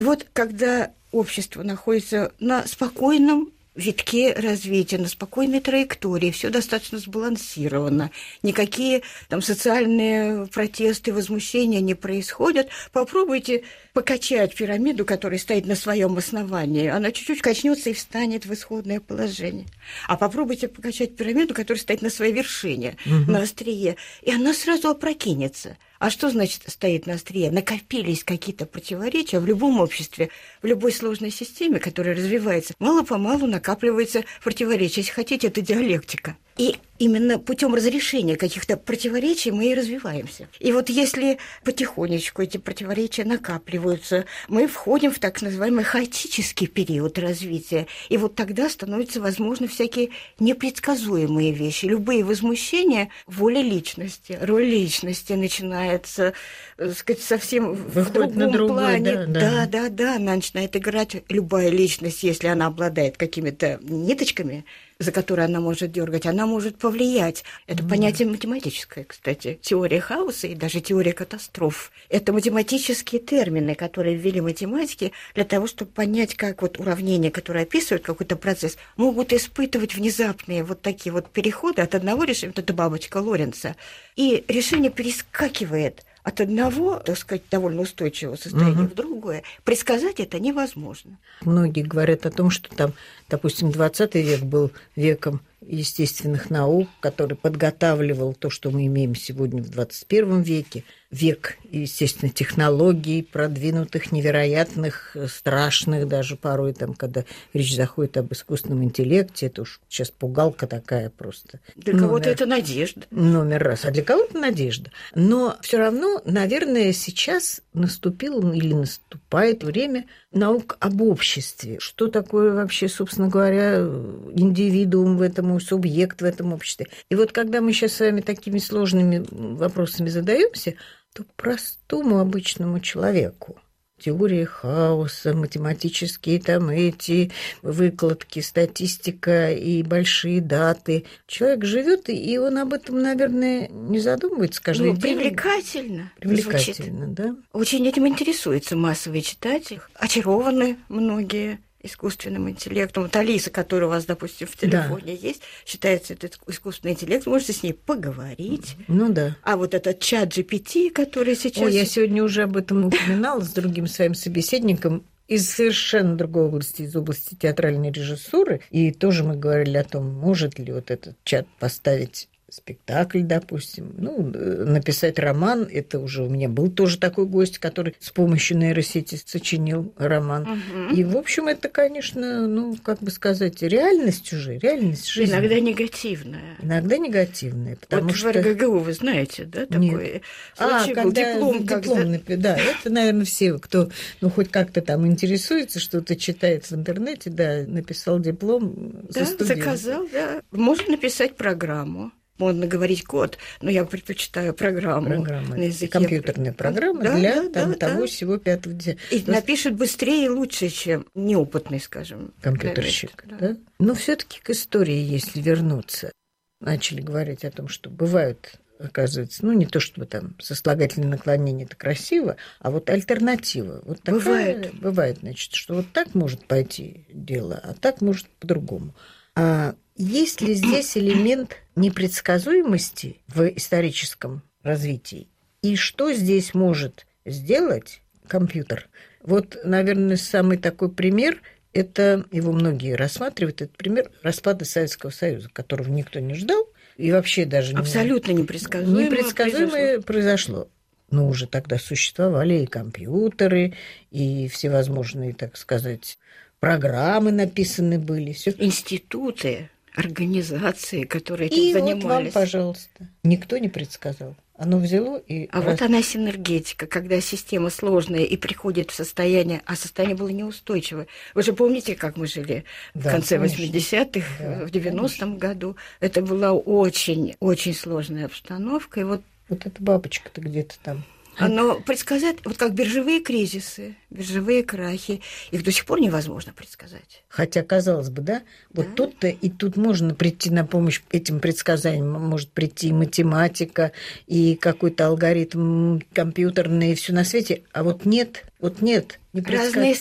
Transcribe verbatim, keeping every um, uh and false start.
Вот когда общество находится на спокойном витке развития, на спокойной траектории, все достаточно сбалансировано, никакие там социальные протесты, возмущения не происходят. Попробуйте покачать пирамиду, которая стоит на своем основании, она чуть-чуть качнется и встанет в исходное положение. А попробуйте покачать пирамиду, которая стоит на своей вершине, угу. на острие, и она сразу опрокинется. А что значит стоит на острие? Накопились какие-то противоречия в любом обществе, в любой сложной системе, которая развивается. Мало-помалу накапливается противоречия. Если хотите, это диалектика. И именно путем разрешения каких-то противоречий мы и развиваемся. И вот если потихонечку эти противоречия накапливаются, мы входим в так называемый хаотический период развития. И вот тогда становятся возможны всякие непредсказуемые вещи. Любые возмущения, воля личности, роль личности начинается, так сказать, совсем Выходит в другом другой, плане. Да, да. да, да, да, она начинает играть, любая личность, если она обладает какими-то ниточками, за которые она может дергать, она может повлиять. Это mm-hmm. понятие математическое, кстати. Теория хаоса и даже теория катастроф. Это математические термины, которые ввели математики для того, чтобы понять, как вот уравнения, которые описывают какой-то процесс, могут испытывать внезапные вот такие вот переходы от одного решения, вот эта бабочка Лоренца, и решение перескакивает от одного, так сказать, довольно устойчивого состояния угу. в другое. Предсказать это невозможно. Многие говорят о том, что там, допустим, двадцатый век был веком естественных наук, который подготавливал то, что мы имеем сегодня в двадцать первом веке, век, естественно, технологий, продвинутых, невероятных, страшных даже порой, там, когда речь заходит об искусственном интеллекте, это уж сейчас пугалка такая просто. Для номер, кого-то это надежда. Номер раз, а для кого-то надежда. Но все равно, наверное, сейчас наступило или наступает время наук об обществе. Что такое вообще, собственно говоря, индивидуум в этом, субъект в этом обществе. И вот когда мы сейчас с вами такими сложными вопросами задаемся, то простому обычному человеку теория хаоса, математические там эти выкладки, статистика и большие даты. Человек живет, и он об этом, наверное, не задумывается каждый ну, день. Привлекательно. Привлекательно, звучит. Да. Очень этим интересуются массовые читатели. Очарованы многие искусственным интеллектом. Вот Алиса, которая у вас, допустим, в телефоне да. есть, считается этот искусственный интеллект, вы можете с ней поговорить. Ну да. А вот этот чат джи пи ти, который сейчас... Ой, я сегодня уже об этом упоминала с другим своим собеседником из совершенно другой области, из области театральной режиссуры. И тоже мы говорили о том, может ли вот этот чат поставить спектакль, допустим, ну, написать роман. Это уже у меня был тоже такой гость, который с помощью нейросети сочинил роман. Угу. И, в общем, это, конечно, ну, как бы сказать, реальность уже, реальность жизни. Иногда негативная. Иногда негативная, потому вот что... в эр гэ гэ у вы знаете, да, такой случай а, был, когда диплом, дипломный, когда... Да, это, наверное, все, кто, ну, хоть как-то там интересуется, что-то читает в интернете, да, написал диплом да, за студентом. Заказал, да. Можно написать программу. Можно говорить код, но я предпочитаю программу. Программа. На языке. Компьютерная программа да, для да, там, да, того да. всего пятого дня. И но... напишет быстрее и лучше, чем неопытный, скажем. Компьютерщик. Да. Да? Но все-таки к истории, если вернуться, начали говорить о том, что бывают, оказывается, ну не то чтобы там сослагательное наклонение это красиво, а вот альтернатива. Вот такая, бывает. Бывает, значит, что вот так может пойти дело, а так может по-другому. А есть ли здесь элемент непредсказуемости в историческом развитии? И что здесь может сделать компьютер? Вот, наверное, самый такой пример, это его многие рассматривают, это пример распада Советского Союза, которого никто не ждал. И вообще даже... Абсолютно непредсказуемо Непредсказуемое произошло. произошло. Но уже тогда существовали и компьютеры, и всевозможные, так сказать, программы написаны были. Всё. Институты, организации, которые этим и занимались. И вот вам, пожалуйста. Никто не предсказал. Оно взяло и... А раз... вот она синергетика, когда система сложная и приходит в состояние, а состояние было неустойчивое. Вы же помните, как мы жили да, в конце восьмидесятых, да, в девяностом году? Это была очень-очень сложная обстановка. И вот... вот эта бабочка-то где-то там Но предсказать, вот как биржевые кризисы, биржевые крахи, их до сих пор невозможно предсказать. Хотя, казалось бы, да, вот да. тут-то и тут можно прийти на помощь этим предсказаниям. Может прийти и математика, и какой-то алгоритм компьютерный, и все на свете. А вот нет, вот нет. Не предсказ... Разные